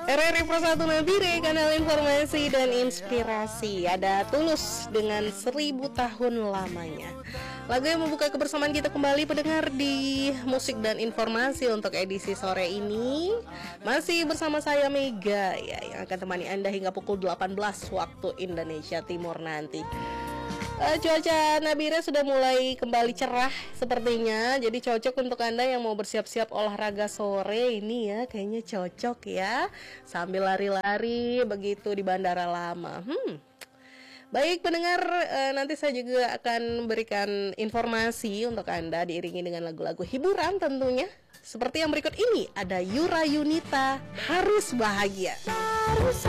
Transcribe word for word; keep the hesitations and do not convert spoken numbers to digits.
R R I Persatu Nabire, kanal informasi dan inspirasi. Ada Tulus dengan Seribu Tahun Lamanya. Lagu yang membuka kebersamaan kita kembali pendengar di musik dan informasi untuk edisi sore ini. Masih bersama saya Mega ya, yang akan temani Anda hingga pukul delapan belas waktu Indonesia Timur nanti. Uh, cuaca Nabire sudah mulai kembali cerah sepertinya. Jadi cocok untuk Anda yang mau bersiap-siap olahraga sore ini ya. Kayaknya cocok ya, sambil lari-lari begitu di Bandara Lama. Hmm. Baik pendengar, uh, nanti saya juga akan berikan informasi untuk Anda diiringi dengan lagu-lagu hiburan tentunya. Seperti yang berikut ini, ada Yura Yunita, Harus Bahagia.